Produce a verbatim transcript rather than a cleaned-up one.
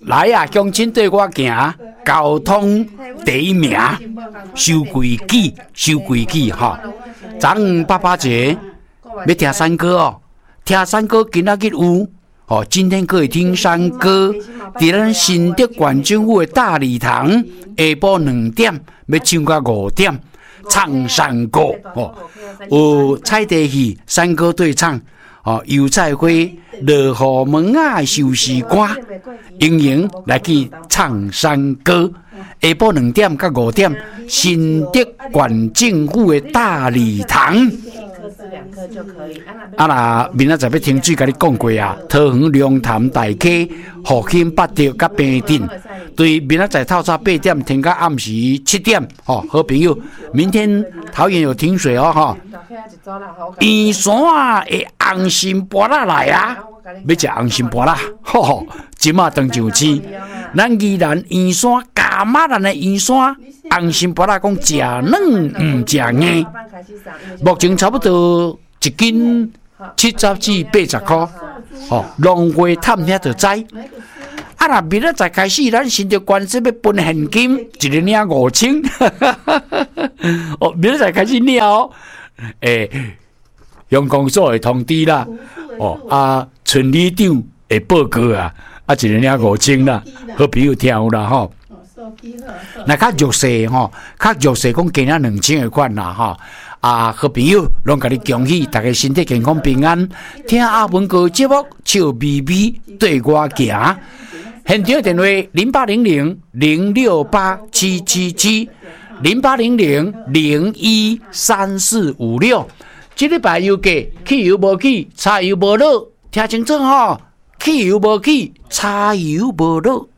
来啊，乡亲对我行，交通第一名，守规矩，守规矩哈。昨午爸爸节要听山歌哦，听山歌今仔日有哦，今天可以听山歌，伫咱新德县政府的大礼堂，下晡两点要唱到五点，唱山歌哦，有彩地戏、山歌对唱。哦，油菜花、落雨门啊，寿喜歌，英英来去唱山歌。下晡两点到五点，新德县政府的大礼堂。啊啦，明仔载要听水，甲你讲过啊，桃园龙潭大溪、福兴八德甲平镇。对，明仔载透早八点听到暗时七点。哦，好朋友，明天桃园有停水哦，哈。圆山啊，会红心菠辣来啊！要食红心菠辣，吼吼，今仔当上市。咱宜兰圆山加马兰的圆山红心菠辣，讲食软唔食硬。目前差不多一斤七十至八十块，吼，浪费探遐就知。啊啦，明仔载开始，咱新竹县市要分现金，一个领五千。哦，明仔载开始领哦。诶，乡公所会通知啦，哦啊，村里长会报告啊，啊，一个领五千啦，好朋友听有啦吼。那较弱势吼，较弱势讲加领两千的款啦吼。啊，好朋友拢甲你恭喜，大家身体健康平安。听阿文哥节目，笑眯眯对我行。现场电话零八零零零六八七七七。零八零零零一三四五六，这礼拜油价汽油无起，柴油无落，听清楚吼，汽油无起，柴油无落。